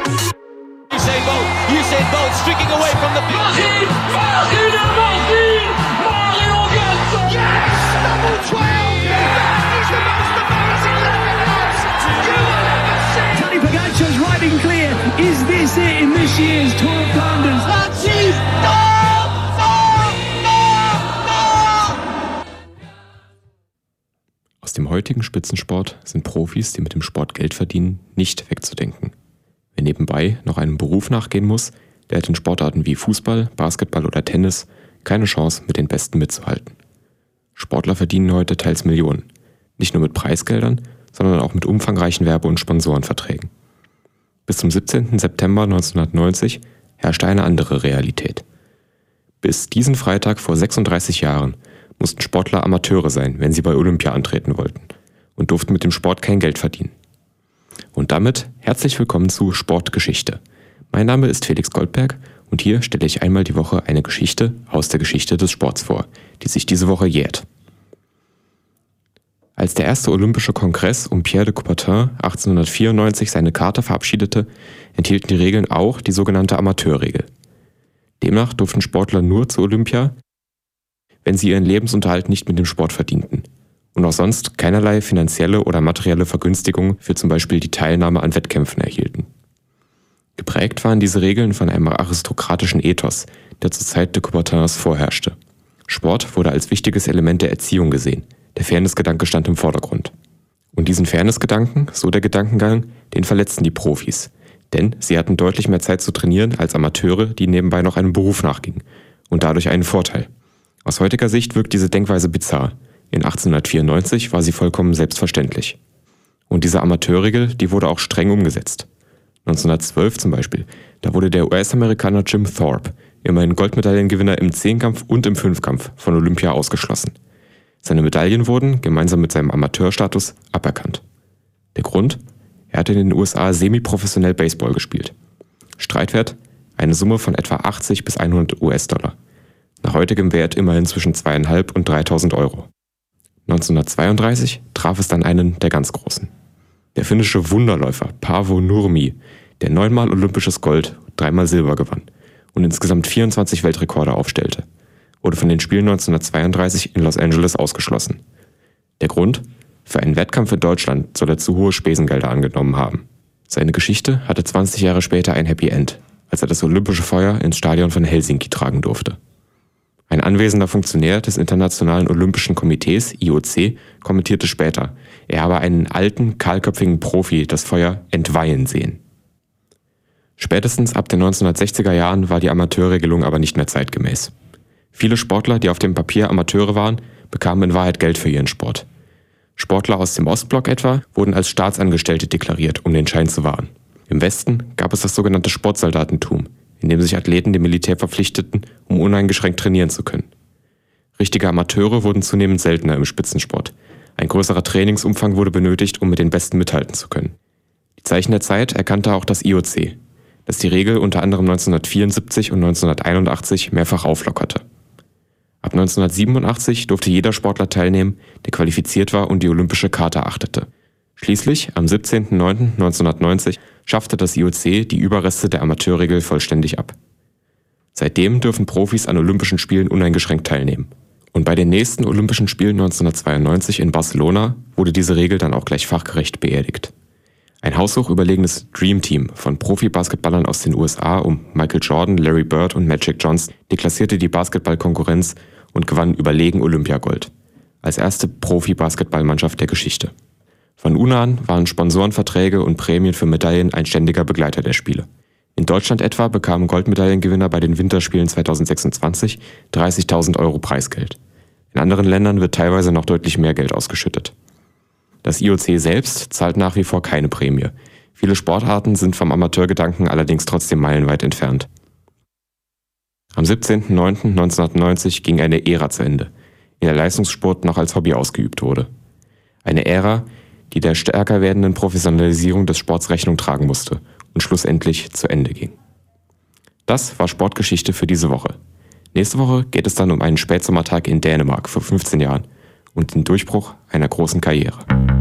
Usain Bolt streaking away from the Mario Götze! Yes! Double 12! That is the most amazing level you will ever see! Tony Pogacar's riding clear. Is this it in this year's Tour of Flanders? Aus dem heutigen Spitzensport sind Profis, die mit dem Sport Geld verdienen, nicht wegzudenken. Wer nebenbei noch einem Beruf nachgehen muss, der hat in Sportarten wie Fußball, Basketball oder Tennis keine Chance, mit den Besten mitzuhalten. Sportler verdienen heute teils Millionen. Nicht nur mit Preisgeldern, sondern auch mit umfangreichen Werbe- und Sponsorenverträgen. Bis zum 17. September 1990 herrschte eine andere Realität. Bis diesen Freitag vor 36 Jahren mussten Sportler Amateure sein, wenn sie bei Olympia antreten wollten, und durften mit dem Sport kein Geld verdienen. Und damit herzlich willkommen zu Sportgeschichte. Mein Name ist Felix Goldberg und hier stelle ich einmal die Woche eine Geschichte aus der Geschichte des Sports vor, die sich diese Woche jährt. Als der erste Olympische Kongress um Pierre de Coubertin 1894 seine Charta verabschiedete, enthielten die Regeln auch die sogenannte Amateurregel. Demnach durften Sportler nur zu Olympia, wenn sie ihren Lebensunterhalt nicht mit dem Sport verdienten und auch sonst keinerlei finanzielle oder materielle Vergünstigung für zum Beispiel die Teilnahme an Wettkämpfen erhielten. Geprägt waren diese Regeln von einem aristokratischen Ethos, der zur Zeit de Coubertins vorherrschte. Sport wurde als wichtiges Element der Erziehung gesehen, der Fairnessgedanke stand im Vordergrund. Und diesen Fairnessgedanken, so der Gedankengang, den verletzten die Profis, denn sie hatten deutlich mehr Zeit zu trainieren als Amateure, die nebenbei noch einem Beruf nachgingen und dadurch einen Vorteil. Aus heutiger Sicht wirkt diese Denkweise bizarr. In 1894 war sie vollkommen selbstverständlich. Und diese Amateurregel, die wurde auch streng umgesetzt. 1912 zum Beispiel, da wurde der US-Amerikaner Jim Thorpe, immerhin Goldmedaillengewinner im Zehnkampf und im Fünfkampf, von Olympia ausgeschlossen. Seine Medaillen wurden, gemeinsam mit seinem Amateurstatus, aberkannt. Der Grund? Er hatte in den USA semi-professionell Baseball gespielt. Streitwert? Eine Summe von etwa 80 bis 100 US-Dollar. Nach heutigem Wert immerhin zwischen 2.500 und 3.000 Euro. 1932 traf es dann einen der ganz Großen. Der finnische Wunderläufer Paavo Nurmi, der 9-mal olympisches Gold, 3-mal Silber gewann und insgesamt 24 Weltrekorde aufstellte, wurde von den Spielen 1932 in Los Angeles ausgeschlossen. Der Grund? Für einen Wettkampf in Deutschland soll er zu hohe Spesengelder angenommen haben. Seine Geschichte hatte 20 Jahre später ein Happy End, als er das olympische Feuer ins Stadion von Helsinki tragen durfte. Ein anwesender Funktionär des Internationalen Olympischen Komitees, IOC, kommentierte später, er habe einen alten, kahlköpfigen Profi das Feuer entweihen sehen. Spätestens ab den 1960er Jahren war die Amateurregelung aber nicht mehr zeitgemäß. Viele Sportler, die auf dem Papier Amateure waren, bekamen in Wahrheit Geld für ihren Sport. Sportler aus dem Ostblock etwa wurden als Staatsangestellte deklariert, um den Schein zu wahren. Im Westen gab es das sogenannte Sportsoldatentum, in dem sich Athleten dem Militär verpflichteten, um uneingeschränkt trainieren zu können. Richtige Amateure wurden zunehmend seltener im Spitzensport. Ein größerer Trainingsumfang wurde benötigt, um mit den Besten mithalten zu können. Die Zeichen der Zeit erkannte auch das IOC, das die Regel unter anderem 1974 und 1981 mehrfach auflockerte. Ab 1987 durfte jeder Sportler teilnehmen, der qualifiziert war und die olympische Charta achtete. Schließlich, am 17.09.1990, schaffte das IOC die Überreste der Amateurregel vollständig ab. Seitdem dürfen Profis an Olympischen Spielen uneingeschränkt teilnehmen. Und bei den nächsten Olympischen Spielen 1992 in Barcelona wurde diese Regel dann auch gleich fachgerecht beerdigt. Ein haushoch überlegenes Dream Team von Profi-Basketballern aus den USA um Michael Jordan, Larry Bird und Magic Johnson deklassierte die Basketballkonkurrenz und gewann überlegen Olympiagold. Als erste Profi-Basketballmannschaft der Geschichte. Von nun an waren Sponsorenverträge und Prämien für Medaillen ein ständiger Begleiter der Spiele. In Deutschland etwa bekamen Goldmedaillengewinner bei den Winterspielen 2026 30.000 Euro Preisgeld. In anderen Ländern wird teilweise noch deutlich mehr Geld ausgeschüttet. Das IOC selbst zahlt nach wie vor keine Prämie. Viele Sportarten sind vom Amateurgedanken allerdings trotzdem meilenweit entfernt. Am 17.09.1990 ging eine Ära zu Ende, in der Leistungssport noch als Hobby ausgeübt wurde. Eine Ära, die der stärker werdenden Professionalisierung des Sports Rechnung tragen musste und schlussendlich zu Ende ging. Das war Sportgeschichte für diese Woche. Nächste Woche geht es dann um einen Spätsommertag in Dänemark vor 15 Jahren und den Durchbruch einer großen Karriere.